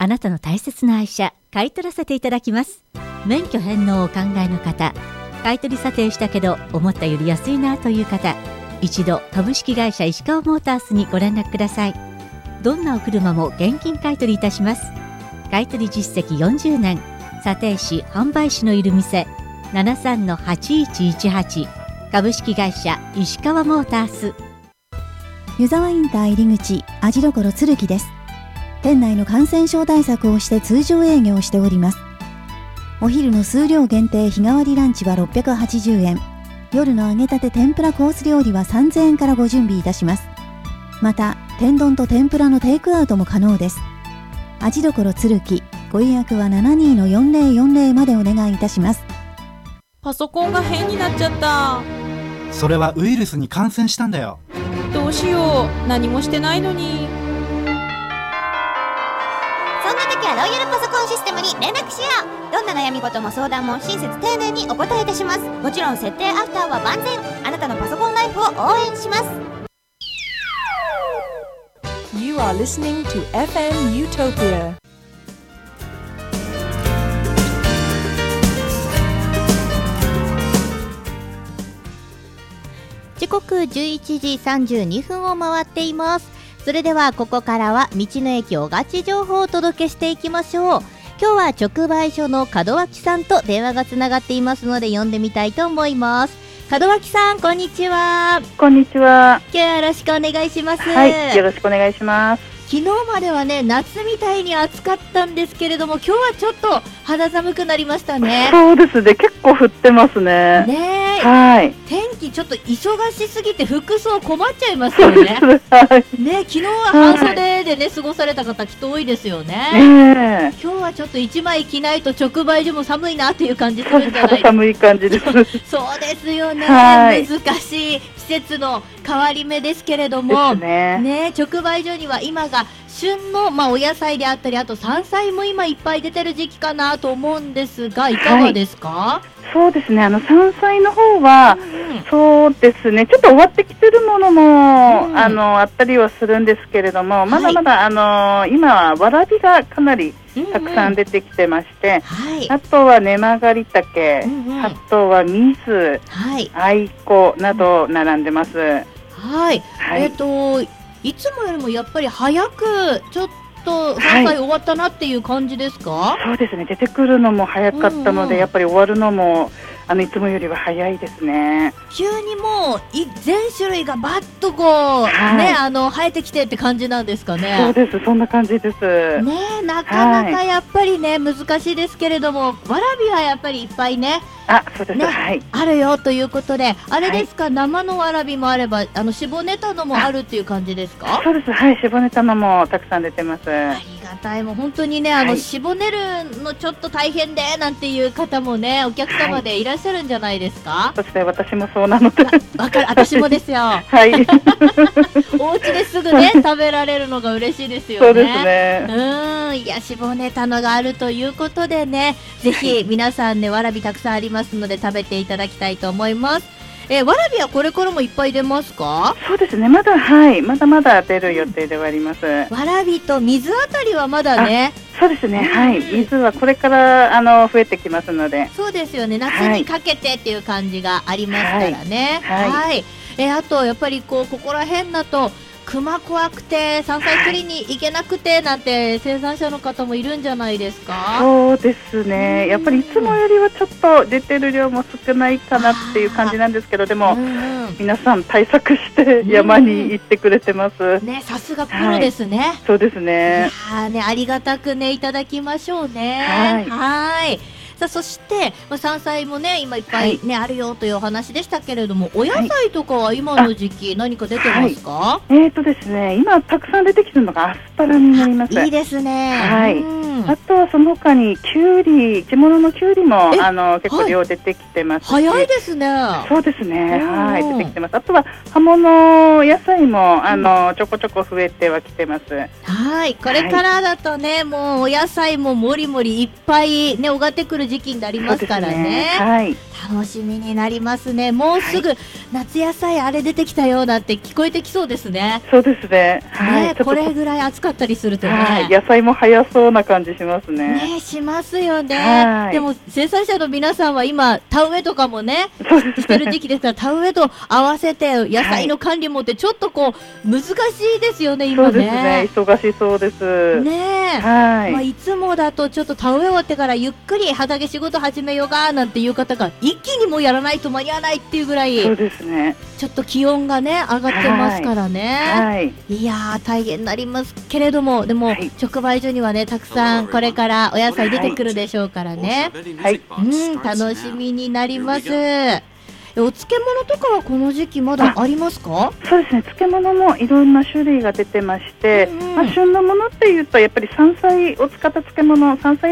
あなたの大切な愛車買い取らせていただきます。免許返納をお考えの方、買い取り査定したけど思ったより安いなという方、一度株式会社石川モータースにご連絡ください。どんなお車も現金買い取りいたします。買い取り実績40年、査定士販売士のいる店、73-8118 株式会社石川モータース。 湯沢インター入り口味どころ鶴木です。店内の感染症対策をして通常営業しております。お昼の数量限定日替わりランチは680円、夜の揚げたて天ぷらコース料理は3000円からご準備いたします。また天丼と天ぷらのテイクアウトも可能です。味どころ鶴木、ご予約は 72-4040 までお願いいたします。 パソコンが変になっちゃった。 それはウイルスに感染したんだよ。 どうしよう、何もしてないのに。 そんな時はロイヤルパソコンシステムに連絡しよう。どんな悩み事も相談も親切丁寧にお答えいたします。もちろん設定アフターは万全。あなたのパソコンライフを応援します。 You are listening to FM Utopia。 時刻11時32分を回っています。それではここからは道の駅おがち情報をお届けしていきましょう。今日は直売所の門脇さんと電話がつながっていますので呼んでみたいと思います。門脇さん、こんにちは。 こんにちは。 今日はよろしくお願いします。 はい、よろしくお願いします。 昨日まではね、夏みたいに暑かったんですけれども、今日はちょっと肌寒くなりましたね。 そうですね、結構降ってますね。 ねえ、 はい。 天気ちょっと忙しすぎて服装困っちゃいますよね。 そうです、はい。 ね、昨日は半袖でね、過ごされた方きっと多いですよね。今日はちょっと一枚着ないと直売所も寒いなっていう感じするんじゃないですか。 寒い感じです。 そうですよね、難しい季節の変わり目ですけれども、ね、直売所には今が旬の、お野菜であったり、あと山菜も今いっぱい出てる時期かなと思うんですが、いかがですか？ はい、そうですね、山菜の方は、そうですね、ちょっと終わってきてるものも、あったりはするんですけれども、まだまだ、今はわらびがかなりたくさん出てきてまして、あとはネマガリタケ、あとはミズ、アイコなど並んでます。 はい、いつもよりもやっぱり早くちょっと山菜終わったなっていう感じですか？ そうですね、出てくるのも早かったので、やっぱり終わるのもいつもよりは早いですね。 急にもう全種類がバッとこう、生えてきてって感じなんですかね。 そうです、そんな感じですね。なかなかやっぱりね、難しいですけれども、わらびはやっぱりいっぱいね、 そうです、 あるよということで、あれですか、生のわらびもあれば絞ネタのもあるっていう感じですか？ そうです、はい、絞ネタのもたくさん出てます。 ありがたい。もう本当にね、絞ねるのちょっと大変でなんていう方もね、お客様でいらっしゃるんじゃないですか？ そして私もそうなので、 わかる、私もですよ。 はい。 お家ですぐね食べられるのが嬉しいですよね。 そうですね。 いや、絞ネタのがあるということでね、ぜひ皆さんね、わらびたくさんありますので食べていただきたいと思います。わらびはこれからもいっぱい出ますか？ そうですね、まだまだ出る予定ではあります。 わらびと水あたりはまだね。 そうですね、はい、水はこれから増えてきますので。 そうですよね、夏にかけてっていう感じがありますからね。はい。あとやっぱりここら辺だと熊怖くて山菜取りに行けなくてなんて生産者の方もいるんじゃないですか？ そうですね、やっぱりいつもよりはちょっと出てる量も少ないかなっていう感じなんですけど、でも、皆さん対策して山に行ってくれてます。 ね、さすがプロですね。 そうですね。 ありがたくねいただきましょうね。はい。さあ、そして、山菜もね今いっぱいね、あるよというお話でしたけれども、お野菜とかは今の時期何か出てますか？ ですね、今たくさん出てきてるのがアスパラになります。 いいですね。 はい。 あとはその他にきゅうり、地物のきゅうりも結構量出てきてますし、 早いですね。 そうですね、はい、出てきてます。あとは葉物野菜もちょこちょこ増えてはきてます。 はい、これからだとね、もうお野菜ももりもりいっぱいね、上がってくる時期になりますからね。 はい、 楽しみになりますね。もうすぐ夏野菜あれ出てきたようなって聞こえてきそうですね。 そうですね。はい、 これぐらい暑かったりするとね、 野菜も早そうな感じしますね。 ね、しますよね。でも生産者の皆さんは今田植えとかもね、してる時期ですから、田植えと合わせて野菜の管理もってちょっとこう難しいですよね、今ね。 そうですね、忙しそうです。 ねえ、まあ、いつもだとちょっと田植え終わってからゆっくり畑仕事始めようかなんていう方が一気にもうやらないと間に合わないっていうぐらい、 そうですね、 ちょっと気温がね上がってますからね。いやー大変になりますけれども、でも、直売所にはねたくさんこれからお野菜出てくるでしょうからね。はい、楽しみになります。お漬物とかはこの時期まだありますか？ そうですね、漬物もいろんな種類が出てまして、旬のものっていうとやっぱり山菜を使った漬物、山菜